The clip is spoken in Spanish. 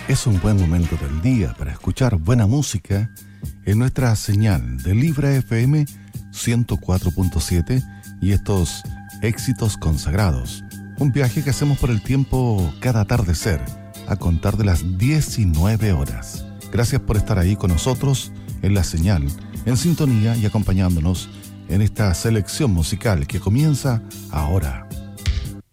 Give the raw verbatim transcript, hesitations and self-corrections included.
Es un buen momento del día para escuchar buena música en nuestra señal de Libra F M ciento cuatro punto siete y estos éxitos consagrados. Un viaje que hacemos por el tiempo cada atardecer, a contar de las diecinueve horas. Gracias por estar ahí con nosotros en la señal, en sintonía y acompañándonos en esta selección musical que comienza ahora.